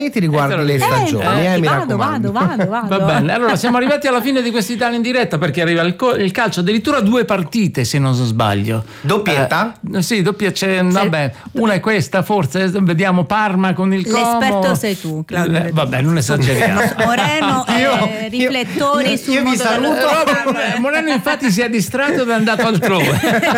ti riguardi le stagioni, mi raccomando. Vado. Va bene, allora siamo arrivati alla fine di questa Italia in diretta, perché arriva il calcio, addirittura 2 partite se non sbaglio. Doppietta? Sì, doppia, vabbè, una è questa forse, vediamo Parma con il Como. L'esperto sei tu, Claudio. Vabbè, non esageriamo. Moreno, riflettori sul io vi mondo saluto. Moreno infatti si è distratto ed è andato altrove.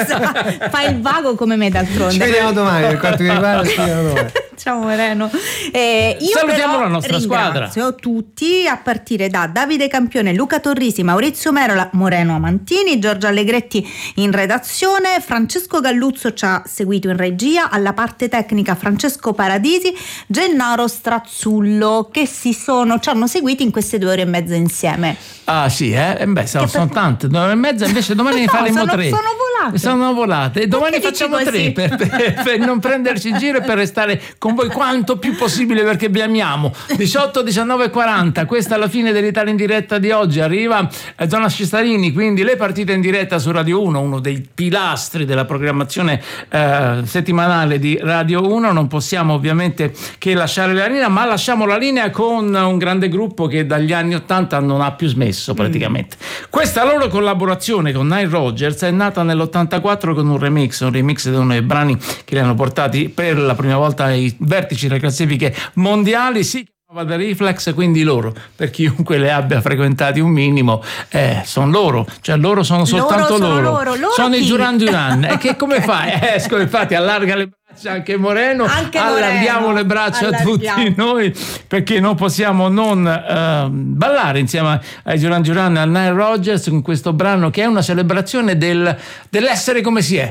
Fa il vago come me d'altronde. Ci vediamo domani, per quanto mi riguarda, ci vediamo domani. Ciao Moreno. Io Salutiamo però la nostra squadra. Ringrazio tutti, a partire da Davide Campione, Luca Torrisi, Maurizio Merola, Moreno Amantini, Giorgio Allegretti in redazione, Francesco Galluzzo ci ha seguito in regia, alla parte tecnica Francesco Paradisi, Gennaro Strazzullo, che ci hanno seguiti in queste 2 ore e mezza insieme. Ah sì, sono tante, 2 ore e mezza, invece domani ne faremo 3. Sono volate e domani facciamo 3 per non prenderci in giro e per restare con voi quanto più possibile, perché vi amiamo. 18, 19 e 40, questa è la fine dell'Italia in diretta di oggi. Arriva Zona Cestarini, quindi le partite in diretta su Radio 1, uno dei pilastri della programmazione settimanale di Radio 1. Non possiamo ovviamente che lasciare la linea, ma lasciamo la linea con un grande gruppo che dagli anni 80 non ha più smesso praticamente. Questa loro collaborazione con Nile Rodgers è nata nell'84 con un remix di uno dei brani che li hanno portati per la prima volta ai vertici delle classifiche mondiali. Si chiamava The Reflex, quindi loro, per chiunque le abbia frequentati un minimo, sono loro, cioè loro sono soltanto loro. Sono i Duran Duran. E che come fai? Infatti allarga le braccia anche Moreno, allarghiamo le braccia a tutti noi, perché non possiamo non ballare insieme ai Duran Duran e a Nile Rodgers con questo brano che è una celebrazione dell'essere come si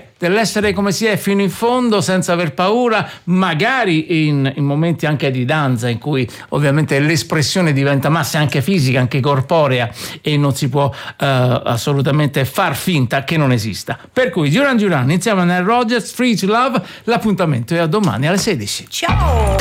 è fino in fondo, senza aver paura, magari in momenti anche di danza in cui ovviamente l'espressione diventa massa anche fisica, anche corporea, e non si può assolutamente far finta che non esista. Per cui Duran Duran insieme a Nile Rodgers, Free to Love. L'appuntamento è a domani alle 16. Ciao!